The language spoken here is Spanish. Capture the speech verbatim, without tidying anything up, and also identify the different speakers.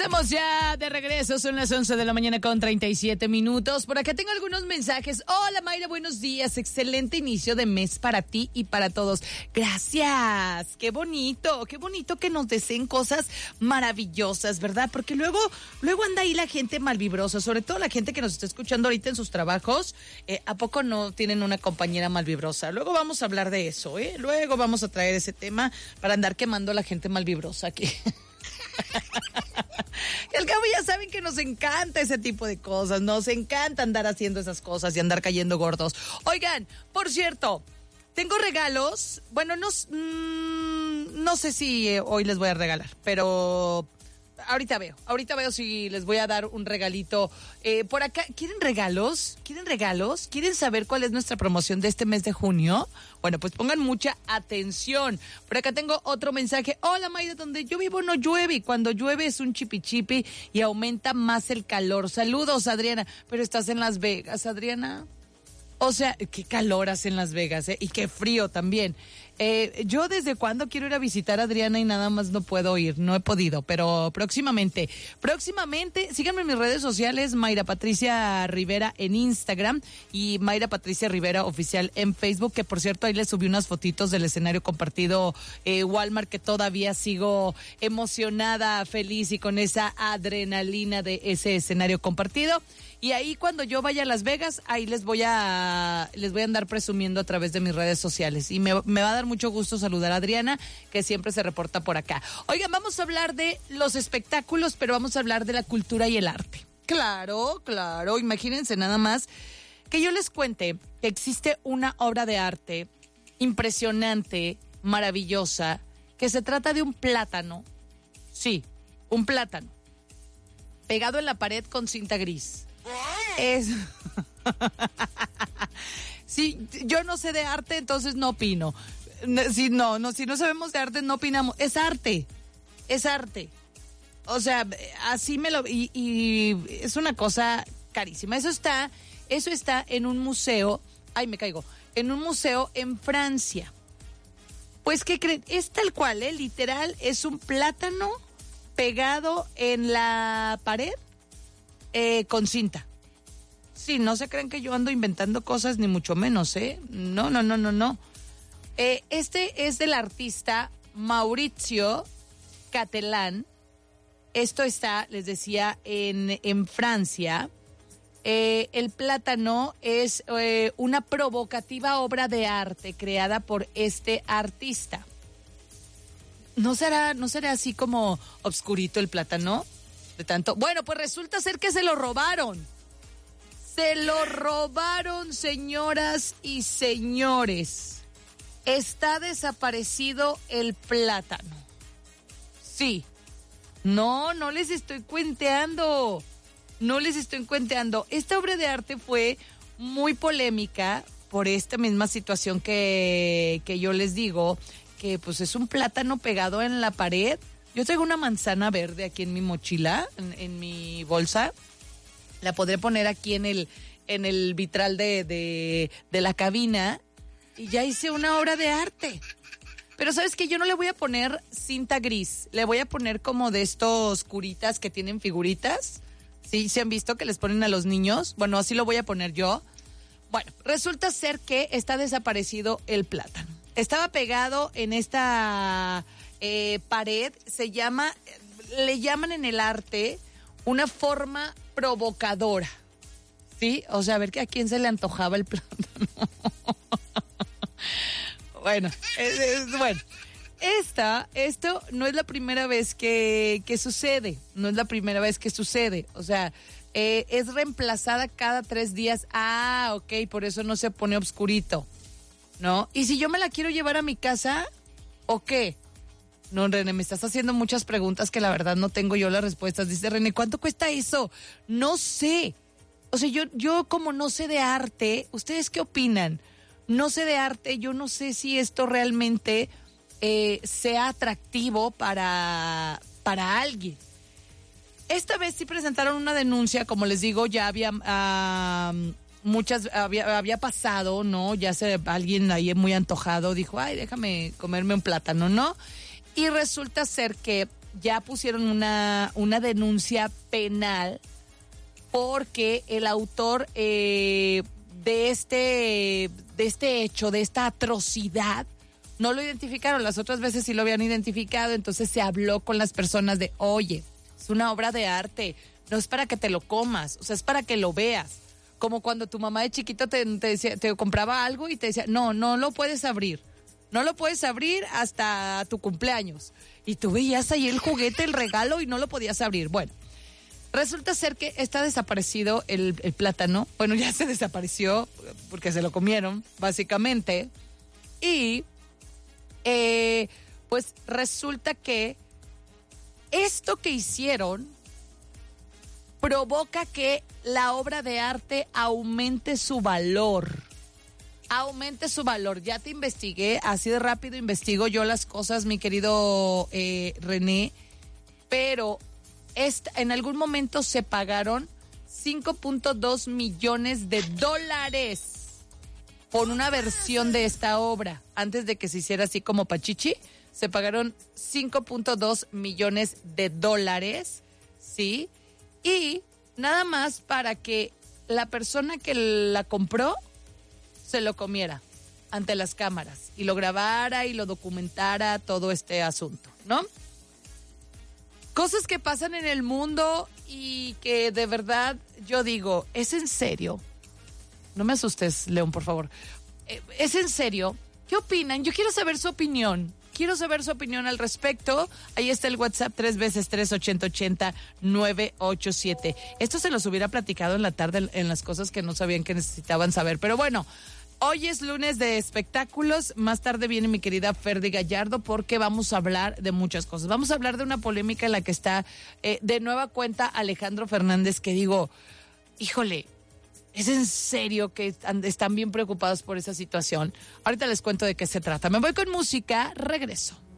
Speaker 1: Estamos ya de regreso, son las once de la mañana con treinta y siete minutos. Por acá tengo algunos mensajes. Hola Mayra, buenos días, excelente inicio de mes para ti y para todos. Gracias, qué bonito, qué bonito que nos deseen cosas maravillosas, ¿verdad? Porque luego, luego anda ahí la gente malvibrosa, sobre todo la gente que nos está escuchando ahorita en sus trabajos. Eh, ¿A poco no tienen una compañera malvibrosa? Luego vamos a hablar de eso, ¿eh? Luego vamos a traer ese tema para andar quemando a la gente malvibrosa aquí. Y al cabo ya saben que nos encanta ese tipo de cosas, nos encanta andar haciendo esas cosas y andar cayendo gordos. Oigan, por cierto, tengo regalos, bueno, no, mmm, no sé si eh, hoy les voy a regalar, pero ahorita veo, ahorita veo si les voy a dar un regalito. Eh, por acá, ¿quieren regalos? ¿Quieren regalos? ¿Quieren saber cuál es nuestra promoción de este mes de junio? Bueno, pues pongan mucha atención. Por acá tengo otro mensaje. Hola Mayra, donde yo vivo no llueve y cuando llueve es un chipichipi y aumenta más el calor. Saludos, Adriana. Pero estás en Las Vegas, Adriana. O sea, qué calor hace en Las Vegas, ¿eh? Y qué frío también. Eh, yo desde cuándo quiero ir a visitar a Adriana y nada más no puedo ir, no he podido, pero próximamente, próximamente, síganme en mis redes sociales, Mayra Patricia Rivera en Instagram y Mayra Patricia Rivera Oficial en Facebook, que por cierto ahí les subí unas fotitos del escenario compartido eh, Walmart, que todavía sigo emocionada, feliz y con esa adrenalina de ese escenario compartido. Y ahí cuando yo vaya a Las Vegas, ahí les voy a les voy a andar presumiendo a través de mis redes sociales. Y me, me va a dar mucho gusto saludar a Adriana, que siempre se reporta por acá. Oigan, vamos a hablar de los espectáculos, pero vamos a hablar de la cultura y el arte. Claro, claro, imagínense nada más que yo les cuente que existe una obra de arte impresionante, maravillosa, que se trata de un plátano. Sí, un plátano, pegado en la pared con cinta gris. Es... Sí, yo no sé de arte, entonces no opino. Si no, no, si no sabemos de arte, no opinamos. Es arte, es arte. O sea, así me lo... Y, y es una cosa carísima. Eso está, eso está en un museo... Ay, me caigo. En un museo en Francia. Pues, ¿qué creen? Es tal cual, ¿eh? Literal, es un plátano pegado en la pared eh, con cinta. Sí, no se crean que yo ando inventando cosas, ni mucho menos, ¿eh? No, no, no, no, no. Eh, este es del artista Maurizio Catelan. Esto está, les decía, en, en Francia. Eh, el plátano es eh, una provocativa obra de arte creada por este artista. ¿No será, no será así como obscurito el plátano? De tanto. Bueno, pues resulta ser que se lo robaron. Se lo robaron, señoras y señores. Está desaparecido el plátano. Sí. No, no les estoy cuenteando. No les estoy cuenteando. Esta obra de arte fue muy polémica por esta misma situación que, que yo les digo, que pues es un plátano pegado en la pared. Yo traigo una manzana verde aquí en mi mochila, en, en mi bolsa. La podré poner aquí en el, en el vitral de, de, de la cabina y ya hice una obra de arte. Pero ¿sabes qué? Yo no le voy a poner cinta gris, le voy a poner como de estos curitas que tienen figuritas. ¿Sí? ¿Se han visto que les ponen a los niños? Bueno, así lo voy a poner yo. Bueno, resulta ser que está desaparecido el plátano. Estaba pegado en esta eh, pared, se llama, le llaman en el arte una forma provocadora, ¿sí? O sea, a ver que a quién se le antojaba el plátano. Bueno, es, es, bueno, esta, esto no es la primera vez que, que sucede, no es la primera vez que sucede, o sea, eh, es reemplazada cada tres días. Ah, ok, por eso no se pone obscurito, ¿no? Y si yo me la quiero llevar a mi casa, ¿o qué? No, René, me estás haciendo muchas preguntas que la verdad no tengo yo las respuestas. Dice René, ¿cuánto cuesta eso? No sé. O sea, yo, yo como no sé de arte, ¿ustedes qué opinan? No sé de arte, yo no sé si esto realmente eh, sea atractivo para, para alguien. Esta vez sí presentaron una denuncia, como les digo, ya había uh, muchas, había, había pasado, ¿no? Ya se, alguien ahí muy antojado dijo, ay, déjame comerme un plátano, ¿no? Y resulta ser que ya pusieron una, una denuncia penal porque el autor eh, de este, de este hecho, de esta atrocidad, no lo identificaron. Las otras veces sí lo habían identificado, entonces se habló con las personas de, oye, es una obra de arte, no es para que te lo comas, o sea, es para que lo veas. Como cuando tu mamá de chiquito te, te, decía, te compraba algo y te decía, no, no lo puedes abrir, no lo puedes abrir hasta tu cumpleaños. Y tú veías ahí el juguete, el regalo y no lo podías abrir. Bueno, resulta ser que está desaparecido el, el plátano, bueno, ya se desapareció porque se lo comieron, básicamente, y... Eh, pues resulta que esto que hicieron provoca que la obra de arte aumente su valor. Aumente su valor. Ya te investigué, así de rápido investigo yo las cosas, mi querido eh, René, pero esta, en algún momento se pagaron cinco punto dos millones de dólares por una versión de esta obra. Antes de que se hiciera así como pachichi, se pagaron cinco punto dos millones de dólares, ¿sí? Y nada más para que la persona que la compró se lo comiera ante las cámaras y lo grabara y lo documentara todo este asunto, ¿no? Cosas que pasan en el mundo y que de verdad yo digo, ¿es en serio? No me asustes, León, por favor. ¿Es en serio? ¿Qué opinan? Yo quiero saber su opinión. Quiero saber su opinión al respecto. Ahí está el WhatsApp, tres veces tres, ochenta, ochenta, nueve ocho siete. Esto se los hubiera platicado en la tarde en las cosas que no sabían que necesitaban saber. Pero bueno, hoy es lunes de espectáculos. Más tarde viene mi querida Ferdy Gallardo porque vamos a hablar de muchas cosas. Vamos a hablar de una polémica en la que está eh, de nueva cuenta Alejandro Fernández, que digo, híjole, ¿es en serio que están bien preocupados por esa situación? Ahorita les cuento de qué se trata. Me voy con música, regreso.